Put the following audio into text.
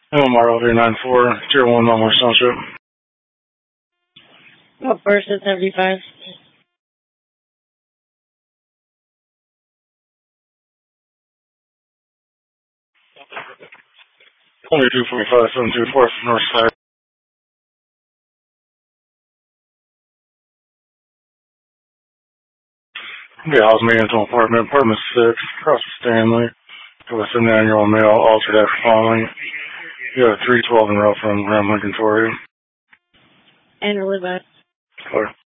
Omar over 94, Tier 1, Malmore Township. What first is 75? 2245, 724, North Side. Yeah, house management apartment, apartment 6, across the Stanley. With an annual mail, altered after following. You have 312 in row from Graham Lincoln Tory. And Elizabeth. Clear.